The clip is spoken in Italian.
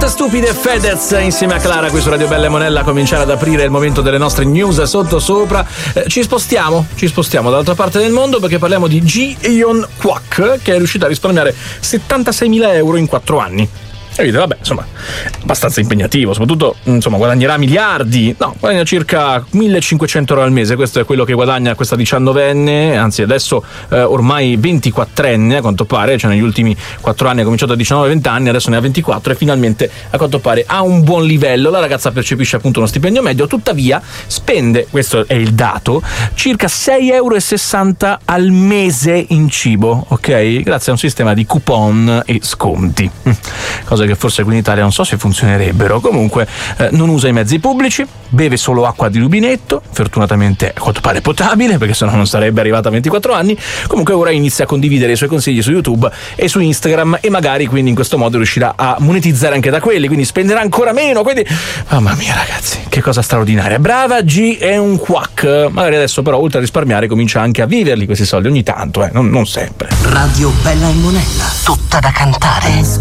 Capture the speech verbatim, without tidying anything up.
Niente stupide, Fedez insieme a Clara qui su Radio Bella e Monella a cominciare ad aprire il momento delle nostre news sotto sopra. Eh, ci spostiamo, ci spostiamo dall'altra parte del mondo perché parliamo di Ji Yeon Kwak, che è riuscita a risparmiare settantaseimila euro in quattro anni. E dite, vabbè, insomma, abbastanza impegnativo, soprattutto, insomma, guadagnerà miliardi, no, guadagna circa millecinquecento euro al mese, questo è quello che guadagna questa diciannovenne, anzi adesso eh, ormai ventiquattrenne a quanto pare, cioè negli ultimi quattro anni ha cominciato a diciannove venti anni, adesso ne ha ventiquattro e finalmente a quanto pare ha un buon livello, la ragazza percepisce appunto uno stipendio medio, tuttavia spende, questo è il dato, circa sei euro e sessanta al mese in cibo, ok? Grazie a un sistema di coupon e sconti, cosa che forse qui in Italia non so se funzionerebbero. Comunque eh, non usa i mezzi pubblici, beve solo acqua di rubinetto, fortunatamente a quanto pare potabile perché sennò non sarebbe arrivata a ventiquattro anni. Comunque ora inizia a condividere i suoi consigli su YouTube e su Instagram e magari quindi in questo modo riuscirà a monetizzare anche da quelli, quindi spenderà ancora meno, quindi mamma mia ragazzi, che cosa straordinaria, brava Ji Yeon Kwak. Magari adesso però oltre a risparmiare comincia anche a viverli questi soldi ogni tanto, eh, non, non sempre. Radio Bella e Monella, tutta da cantare.